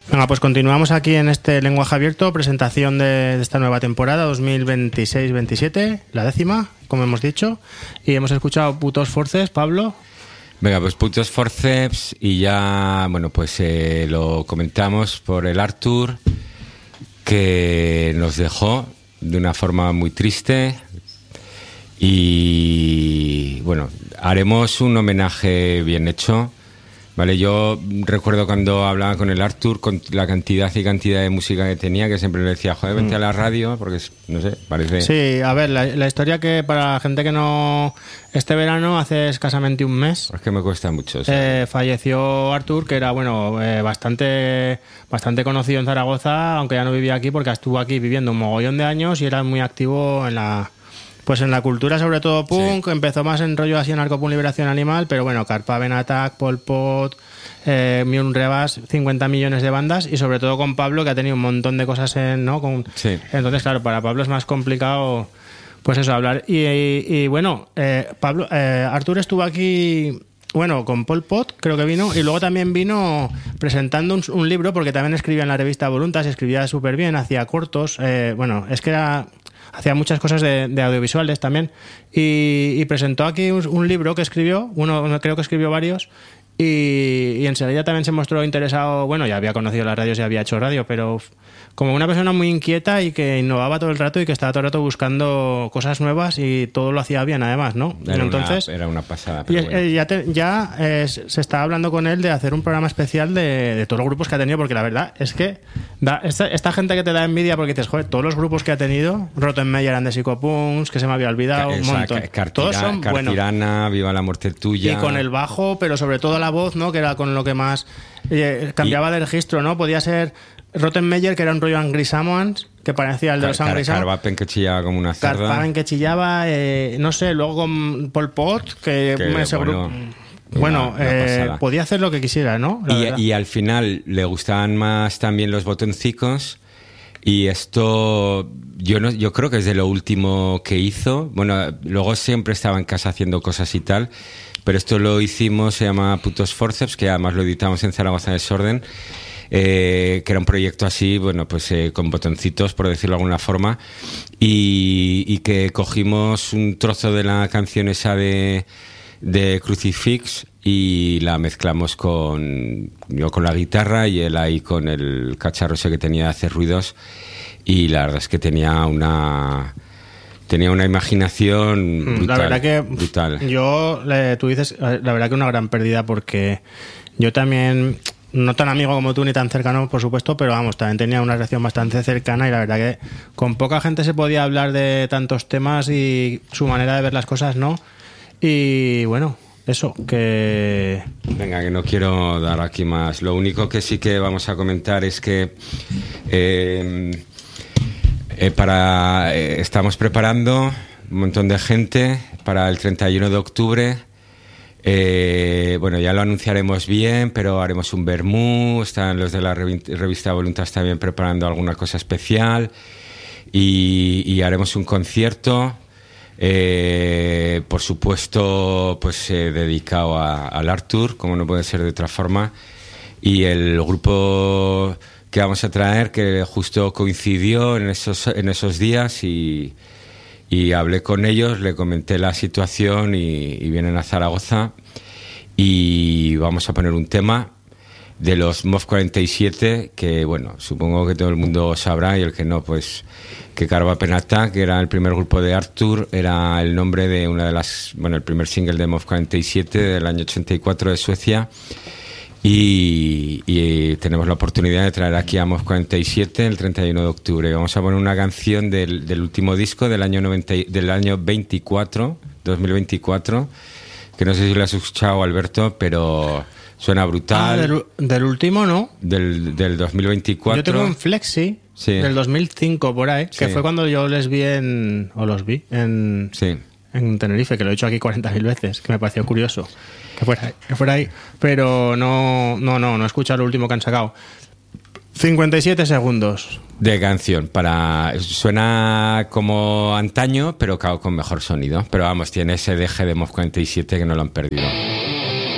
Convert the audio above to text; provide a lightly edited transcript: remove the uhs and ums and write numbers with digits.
Venga, pues continuamos aquí en este lenguaje abierto, presentación de esta nueva temporada 2026-27, la 10ª, como hemos dicho, y hemos escuchado Putos Forceps, Pablo. Venga, pues Putos Forceps, y ya, bueno, pues lo comentamos por el Artur, que nos dejó de una forma muy triste, y bueno, haremos un homenaje bien hecho. Vale, yo recuerdo cuando hablaba con el Artur, con la cantidad de música que tenía, que siempre le decía, joder, vente a la radio, porque, no sé, parece... Sí, a ver, la historia que para la gente que no... Este verano, hace escasamente un mes... Es que me cuesta mucho. Falleció Artur, que era, bueno, bastante conocido en Zaragoza, aunque ya no vivía aquí, porque estuvo aquí viviendo un mogollón de años y era muy activo en la... Pues en la cultura, sobre todo punk, sí. Empezó más en rollo así anarcopunk, liberación animal, pero bueno, Carpaven Attack, Pol Pot, Miun Rebas, 50 millones de bandas, y sobre todo con Pablo, que ha tenido un montón de cosas ¿no? Sí. Entonces, claro, para Pablo es más complicado, pues eso, hablar. Y bueno, Pablo, Artur estuvo aquí... Bueno, con Pol Pot creo que vino, y luego también vino presentando un libro, porque también escribía en la revista Voluntas, escribía súper bien, hacía cortos, bueno, es que hacía muchas cosas de audiovisuales también, y presentó aquí un libro que escribió, creo que escribió varios, y enseguida también se mostró interesado. Bueno, ya había conocido las radios y había hecho radio, pero como una persona muy inquieta y que innovaba todo el rato y que estaba todo el rato buscando cosas nuevas, y todo lo hacía bien además, ¿no? Entonces era una pasada. Pero bueno. Ya se está hablando con él de hacer un programa especial de todos los grupos que ha tenido, porque la verdad es que esta gente que te da envidia, porque dices, joder, todos los grupos que ha tenido, Rottenmeier, And the Psychopunks, que se me había olvidado, un montón. Todos son buenos. Cartirana, Viva la muerte tuya. Y con el bajo, pero sobre todo la voz, ¿no? Que era con lo que más cambiaba de registro, ¿no? Podía ser Rottenmeier, que era un rollo Angry Samoans, que parecía el de los Angry Samoans. Carpaven, que chillaba como una cerda. Carpaven, que chillaba, no sé, luego con Pol Pot, que bueno, podía hacer lo que quisiera, ¿no? Y al final le gustaban más también los botoncicos, y esto yo creo que es de lo último que hizo. Bueno, luego siempre estaba en casa haciendo cosas y tal, pero esto lo hicimos, se llama Putos Forceps, que además lo editamos en Zaragoza Desorden, que era un proyecto así, bueno, pues con botoncitos, por decirlo de alguna forma, y que cogimos un trozo de la canción esa de Crucifix y la mezclamos yo con la guitarra y él ahí con el cacharro ese que tenía de hacer ruidos, y la verdad es que tenía una imaginación brutal. La verdad que brutal. Tú dices, la verdad que una gran pérdida, porque yo también, no tan amigo como tú ni tan cercano, por supuesto, pero vamos, también tenía una relación bastante cercana, y la verdad que con poca gente se podía hablar de tantos temas y su manera de ver las cosas, ¿no? Y bueno, eso, que... Venga, que no quiero dar aquí más. Lo único que sí que vamos a comentar es que estamos preparando un montón de gente para el 31 de octubre. Bueno, ya lo anunciaremos bien, pero haremos un vermú. Están los de la revista Voluntas también preparando alguna cosa especial, y haremos un concierto, por supuesto, pues dedicado al Artur, como no puede ser de otra forma. Y el grupo que vamos a traer, que justo coincidió en esos días, y hablé con ellos, le comenté la situación, y vienen a Zaragoza, y vamos a poner un tema de los MOF 47, que bueno, supongo que todo el mundo sabrá, y el que no, pues que Carpaven Attack, que era el primer grupo de Artur, era el nombre de el primer single de MOF 47 del año 84 de Suecia. Y tenemos la oportunidad de traer aquí a MOF 47 el 31 de octubre. Vamos a poner una canción del último disco del año 2024, que no sé si lo has escuchado, Alberto, pero suena brutal. Del último, ¿no? Del 2024. Yo tengo un Flexi, sí, del 2005 por ahí, que fue cuando yo los vi en Tenerife, que lo he dicho aquí 40.000 veces, que me pareció curioso que fuera ahí, pero no he escuchado lo último que han sacado. 57 segundos de canción, suena como antaño, pero claro, con mejor sonido, pero vamos, tiene ese deje de MOF 47 que no lo han perdido.